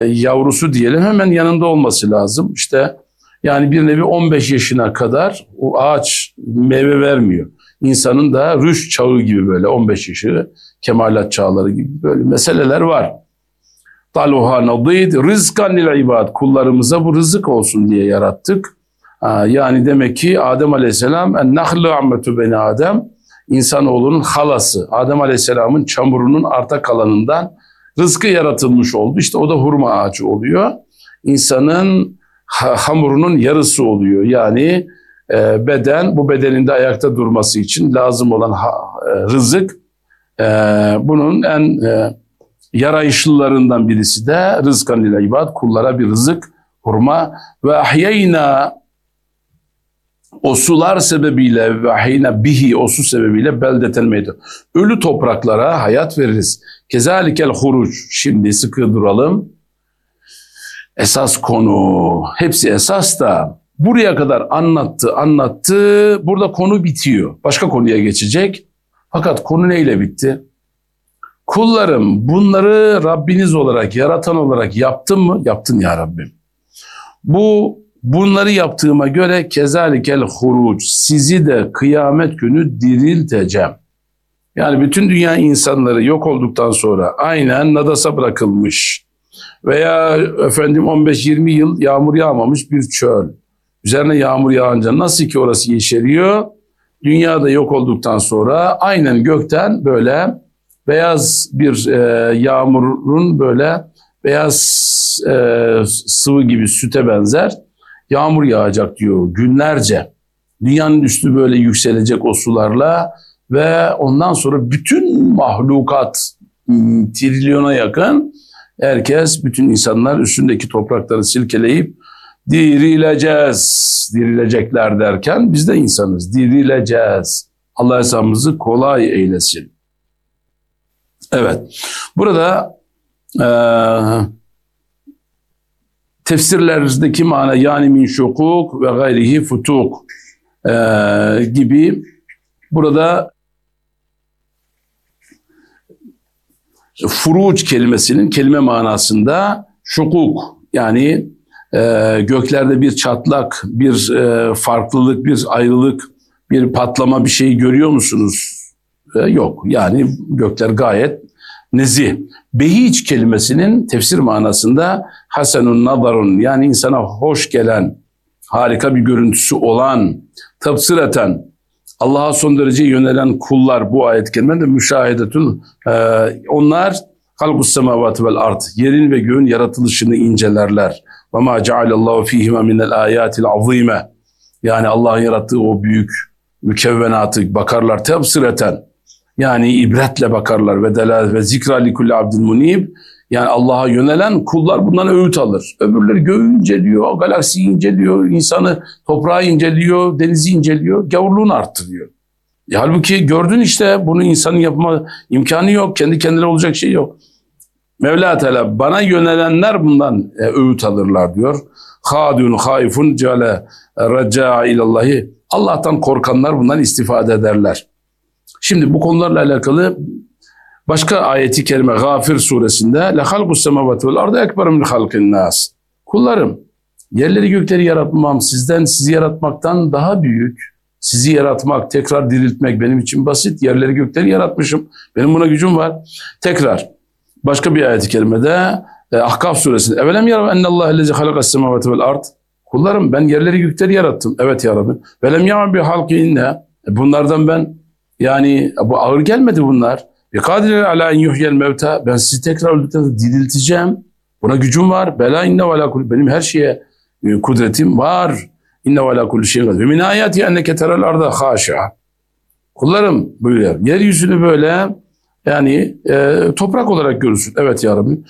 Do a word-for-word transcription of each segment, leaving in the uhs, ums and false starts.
yavrusu diyelim hemen yanında olması lazım. İşte yani bir nevi on beş yaşına kadar o ağaç meyve vermiyor. İnsanın da rüşt çağı gibi böyle on beş yaşı, kemalat çağları gibi böyle meseleler var. Taluha nadid rizkan lil ibad, kullarımıza bu rızık olsun diye yarattık. Yani demek ki Adem Aleyhisselam en-nahlu ammetu beni Adem, insanoğlunun halası, Adem Aleyhisselam'ın çamurunun arta kalanından rızkı yaratılmış oldu. İşte o da hurma ağacı oluyor. İnsanın hamurunun yarısı oluyor. Yani e, beden, bu bedeninde ayakta durması için lazım olan ha, e, rızık. E, bunun en e, yarayışlılarından birisi de rızkan lil ibad, kullara bir rızık, hurma. Ve ahyeyna, o sular sebebiyle, ve ahyeyna bihi, o su sebebiyle beldeten meydan, ölü topraklara hayat veririz. Kezalikel huruc, şimdi sıkı duralım. Esas konu, hepsi esas da buraya kadar anlattı, anlattı. Burada konu bitiyor. Başka konuya geçecek. Fakat konu neyle bitti? Kullarım, bunları Rabbiniz olarak, yaratan olarak yaptın mı? Yaptın ya Rabbim. Bu, bunları yaptığıma göre kezalikel huruc, sizi de kıyamet günü dirilteceğim. Yani bütün dünya insanları yok olduktan sonra aynen nadasa bırakılmış veya efendim on beş yirmi yıl yağmur yağmamış bir çöl. Üzerine yağmur yağınca nasıl ki orası yeşeriyor, dünyada yok olduktan sonra aynen gökten böyle beyaz bir e, yağmurun böyle beyaz e, sıvı gibi süte benzer yağmur yağacak diyor günlerce. Dünyanın üstü böyle yükselecek o sularla ve ondan sonra bütün mahlukat, trilyona yakın herkes, bütün insanlar üstündeki toprakları silkeleyip dirileceğiz, dirilecekler derken biz de insanız, dirileceğiz. Allah hesabımızı kolay eylesin. Evet, burada e, tefsirlerdeki mana yani min şukuk ve gayrihi futuk e, gibi burada furuç kelimesinin kelime manasında şukuk, yani e, göklerde bir çatlak, bir e, farklılık, bir ayrılık, bir patlama, bir şey görüyor musunuz? E, yok. Yani gökler gayet nezih. Behiç kelimesinin tefsir manasında hasenun nazarun, yani insana hoş gelen, harika bir görüntüsü olan, tefsir eden, Allah'a son derece yönelen kullar, bu ayet-i kerimede müşahedetun, e, onlar halkus semavati vel ard, yerin ve göğün yaratılışını incelerler. Ve ma cealallahu fihima minel ayatil azime, yani Allah'ın yarattığı o büyük mükevvenatı bakarlar, tefsireten, yani ibretle bakarlar ve delal ve zikra li kulli abdin munib, yani Allah'a yönelen kullar bundan öğüt alır. Öbürleri göğü inceliyor, galaksiyi inceliyor, insanı, toprağı inceliyor, denizi inceliyor, gavurluğunu arttırıyor. E, halbuki gördün işte, bunu insanın yapma imkanı yok, kendi kendine olacak şey yok. Mevla Teala, bana yönelenler bundan e, öğüt alırlar diyor. Hadun haifun cale raca ilallahi, Allah'tan korkanlar bundan istifade ederler. Şimdi bu konularla alakalı başka ayeti kerime Gafir suresinde la halqus semavati vel ardı ekber min halqin nas. Kullarım, yerleri gökleri yaratmam sizden, sizi yaratmaktan daha büyük. Sizi yaratmak, tekrar diriltmek benim için basit. Yerleri gökleri yaratmışım. Benim buna gücüm var. Tekrar başka bir ayeti kerimede e, Ahkaf suresinde evelem yarav ennallaha ellezî halakas semavati vel ard. Kullarım, ben yerleri gökleri yarattım. Evet ya Rabbi. Velem ya'am bi halqinne. Bunlardan ben, yani bu ağır gelmedi bunlar. Ve kadir ala en yuhyel mevta, ben sizi tekrar öldükten sonra dirilteceğim. Buna gücüm var. Bela inne ve ala kulli, benim her şeye kudretim var. İnne ve ala kulli şeyin kadir. Ve min ayati enneke terel arda haşa. Kullarım buyuruyor, yeryüzünü böyle yani e, toprak olarak görürsün. Evet ya Rabbi.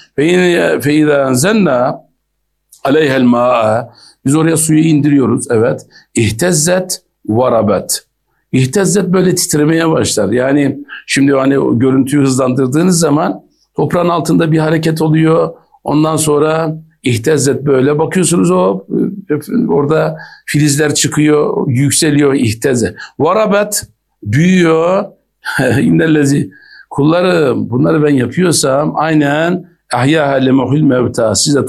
Fe izâ enzelnâ aleyhel mâ'a, biz oraya suyu indiriyoruz. Evet. İhtezzet ve rabet. İhtezzet, böyle titremeye başlar. Yani şimdi hani o görüntüyü hızlandırdığınız zaman toprağın altında bir hareket oluyor. Ondan sonra İhtezzet, böyle bakıyorsunuz o orada filizler çıkıyor, yükseliyor ihteze. Varabet, büyüyor. İnnellezi, kullarım bunları ben yapıyorsam aynen Ahya lemehul mevta. Size